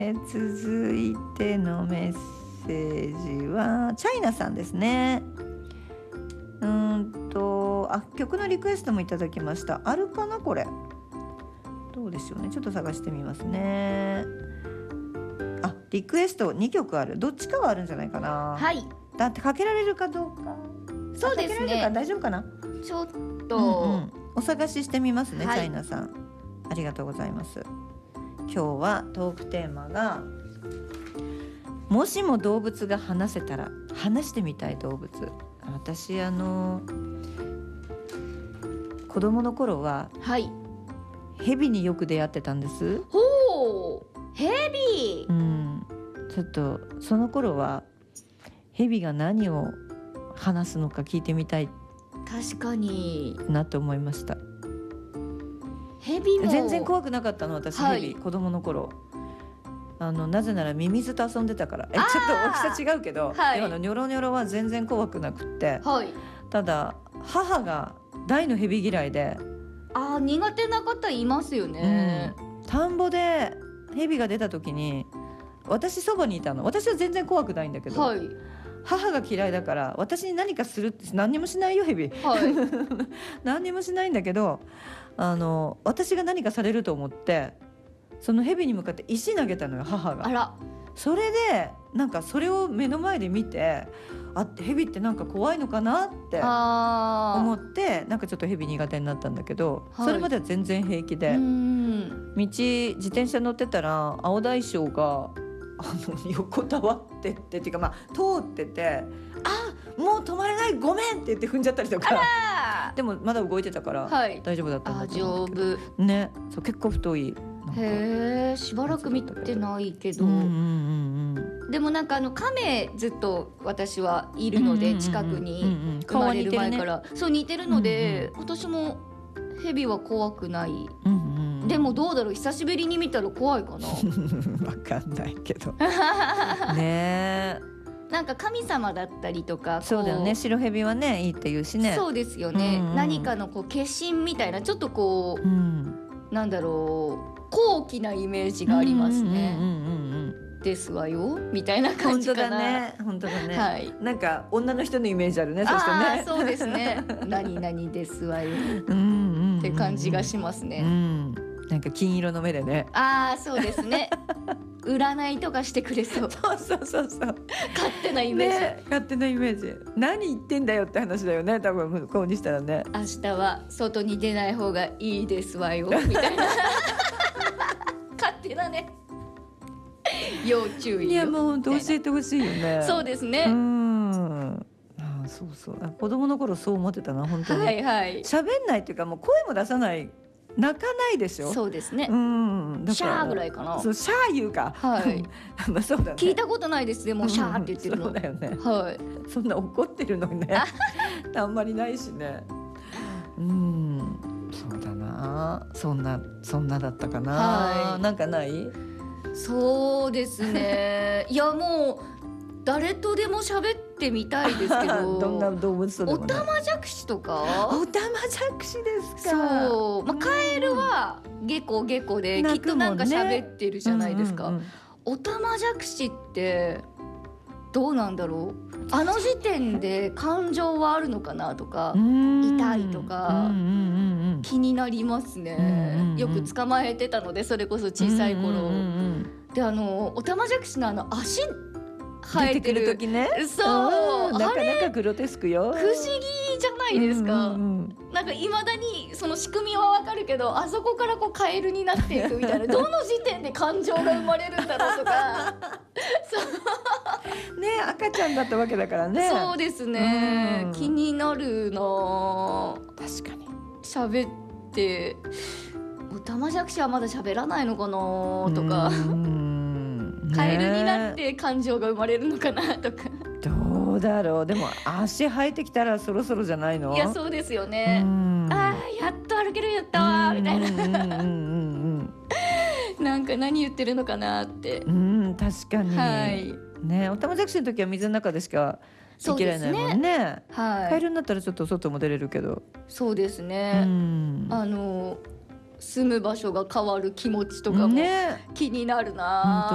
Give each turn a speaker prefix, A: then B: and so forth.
A: 続いてのメッセージはチャイナさんですね。曲のリクエストもいただきました。あるかなこれ、どうでしょうね。ちょっと探してみますね。リクエスト2曲ある。どっちかはあるんじゃないかな。
B: はい。
A: だってかけられるかどうか。
B: そうですね。
A: かけられるか大丈夫かな。
B: ちょっと、
A: お探ししてみますね、
B: はい、
A: チャイナさんありがとうございます。今日はトークテーマが、もしも動物が話せたら話してみたい動物。私子供の頃は、
B: はい、
A: ヘビによく出会ってたんです。
B: ほう、ヘビ、
A: ちょっとその頃はヘビが何を話すのか聞いてみたい、
B: 確かに
A: なと思いました。
B: ヘビも
A: 全然怖くなかったの私、ヘビ子供の頃。なぜならミミズと遊んでたから。ちょっと大きさ違うけど、今のニョロニョロは全然怖くなくって、ただ母が大のヘビ嫌いで、
B: 苦手な方いますよね。
A: 田んぼでヘビが出た時に私そばにいたの。私は全然怖くないんだけど、母が嫌いだから私に何かするって何にもしないよヘビ、何にもしないんだけど、私が何かされると思ってそのヘビに向かって石投げたのよ母が。それでなんかそれを目の前で見て、ヘビってなんか怖いのかなって思って、なんかちょっとヘビ苦手になったんだけど、それまでは全然平気で、自転車乗ってたら青大将が横たわってっていうか、通ってて、もう止まれないごめんって言って踏んじゃったりとか、でもまだ動いてたから大丈夫だったんだと思うんだけどね。そう結構太い。
B: へえ、しばらく見てないけど、でもなんか亀ずっと私はいるので、近くに生まれる前から、そう似てるので、私もヘビは怖くない。でもどうだろう、久しぶりに見たら怖いかな。
A: わかんないけどね。
B: なんか神様だったりとか、
A: そうだよね、白蛇はねいいって言うしね。
B: そうですよね、何かの化身みたいな、ちょっとなんだろう、高貴なイメージがありますね。ですわよみたいな感じかな。
A: 本当だね、なんか女の人のイメージあるね。そしてね、
B: そうですね何々ですわよって感じがしますね。
A: なんか金色の目でね。
B: そうですね占いとかしてくれそう。
A: そう勝
B: 手なイメージ、
A: 勝手なイメージ。何言ってんだよって話だよね、多分向こうにしたらね。
B: 明日は外に出ない方がいいですわよみたいな勝手なね、要注意よ。
A: いやもう本当教えてほしいよね。
B: そうですね。
A: そう子供の頃そう思ってたな本当に。喋んないっていうか、もう声も出さない、泣かないでしょ。
B: そうですね。
A: だから
B: シャーぐらいかな。
A: そう、シャー言うか。そうだね。
B: 聞いたことないですね、もうシャーって言ってるの。
A: そうだよね。そんな怒ってるのねあんまりないしね。そうだな、そんなだったかな。なんかない？
B: そうですねいやもう誰とでも喋ってみたいですけど
A: どんな動物とでもね。
B: オタマジャクシとか。
A: オタマジャクシですか。
B: そう、カエルはゲコゲコできっとなんか喋ってるじゃないですか。オタマジャクシってどうなんだろう。あの時点で感情はあるのかなとか、痛いとか気になりますね。よく捕まえてたので、それこそ小さい頃で、オタマジャクシの足生えてる
A: 時ね。
B: そう、
A: なかなかグロテスクよ。
B: 不思議じゃないですか。なんか未だにその仕組みはわかるけど、あそこからカエルになっていくみたいなどの時点で感情が生まれるんだろうとか
A: ね、赤ちゃんだったわけだからね。
B: そうですね、気になるな。
A: 確かに
B: 喋ってオタマジャクシはまだ喋らないのかなとか、カエルになって感情が生まれるのかなとか。
A: どうだろう。でも足生えてきたらそろそろじゃないの。
B: いやそうですよね。やっと歩けるようになったわみたいななんか何言ってるのかなって。
A: 確かに、ね、オタマジャクシの時は水の中でしか生きられないもんね。カエルになったらちょっと外も出れるけど。そうですね。住む場所が変わる気持ちとかも気になるな。